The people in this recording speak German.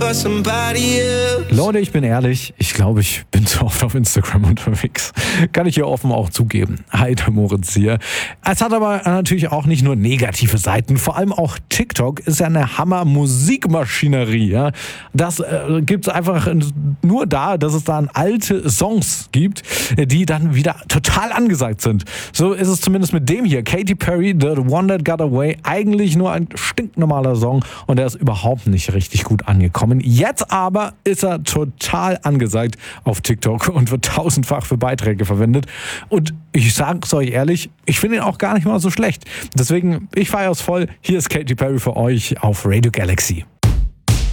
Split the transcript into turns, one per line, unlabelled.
for somebody else.
Leute, ich bin ehrlich, ich glaube, ich bin zu oft auf Instagram unterwegs. Kann ich hier offen auch zugeben. Hi, der Moritz hier. Es hat aber natürlich auch nicht nur negative Seiten. Vor allem auch TikTok ist ja eine Hammer-Musikmaschinerie. Ja? Das gibt es einfach nur da, dass es da alte Songs gibt, die dann wieder total angesagt sind. So ist es zumindest mit dem hier. Katy Perry, The One That Got Away. Eigentlich nur ein stinknormaler Song und der ist überhaupt nicht richtig gut angekommen. Jetzt aber ist er total angesagt auf TikTok und wird tausendfach für Beiträge verwendet. Und ich sage es euch ehrlich, ich finde ihn auch gar nicht mal so schlecht. Deswegen, ich feiere es voll. Hier ist Katy Perry für euch auf Radio Galaxy.